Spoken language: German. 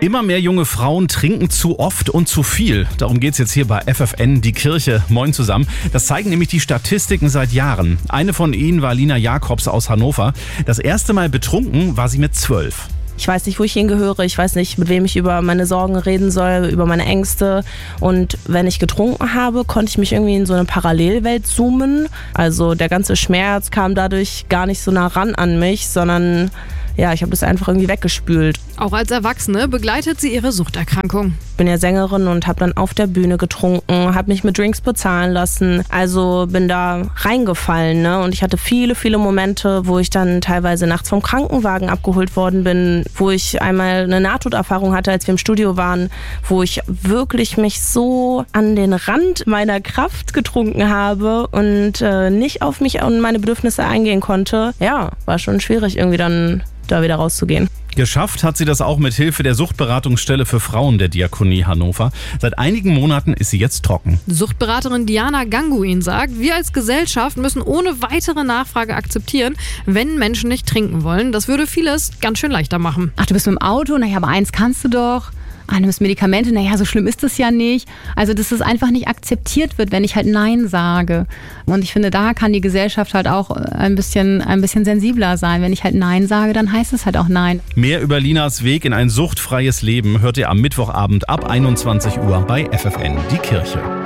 Immer mehr junge Frauen trinken zu oft und zu viel. Darum geht's jetzt hier bei FFN, die Kirche. Moin zusammen. Das zeigen nämlich die Statistiken seit Jahren. Eine von ihnen war Lina Jakobs aus Hannover. Das erste Mal betrunken war sie mit 12. Ich weiß nicht, wo ich hingehöre, ich weiß nicht, mit wem ich über meine Sorgen reden soll, über meine Ängste. Und wenn ich getrunken habe, konnte ich mich irgendwie in so eine Parallelwelt zoomen. Also der ganze Schmerz kam dadurch gar nicht so nah ran an mich, sondern ja, ich habe das einfach irgendwie weggespült. Auch als Erwachsene begleitet sie ihre Suchterkrankung. Ich bin ja Sängerin und habe dann auf der Bühne getrunken, habe mich mit Drinks bezahlen lassen. Also bin da reingefallen, ne? Und ich hatte viele, viele Momente, wo ich dann teilweise nachts vom Krankenwagen abgeholt worden bin, wo ich einmal eine Nahtoderfahrung hatte, als wir im Studio waren, wo ich wirklich mich so an den Rand meiner Kraft getrunken habe und nicht auf mich und meine Bedürfnisse eingehen konnte. Ja, war schon schwierig irgendwie dann da wieder rauszugehen. Geschafft hat sie das auch mit Hilfe der Suchtberatungsstelle für Frauen der Diakonie Hannover. Seit einigen Monaten ist sie jetzt trocken. Suchtberaterin Diana Ganguin sagt, wir als Gesellschaft müssen ohne weitere Nachfrage akzeptieren, wenn Menschen nicht trinken wollen. Das würde vieles ganz schön leichter machen. Ach, du bist mit dem Auto? Naja, aber eins kannst du doch. Ah, du nimmst Medikamente? Naja, so schlimm ist das ja nicht. Also, dass es einfach nicht akzeptiert wird, wenn ich halt Nein sage. Und ich finde, da kann die Gesellschaft halt auch ein bisschen sensibler sein. Wenn ich halt Nein sage, dann heißt es halt auch Nein. Mehr über Linas Weg in ein suchtfreies Leben hört ihr am Mittwochabend ab 21 Uhr bei FFN, die Kirche.